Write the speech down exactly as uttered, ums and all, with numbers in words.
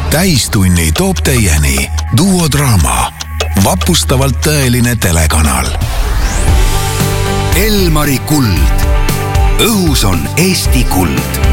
täistunni toob teieni Duodraama, vapustavalt tõeline telekanal. Elmari kuld. Õhus on Eesti kuld.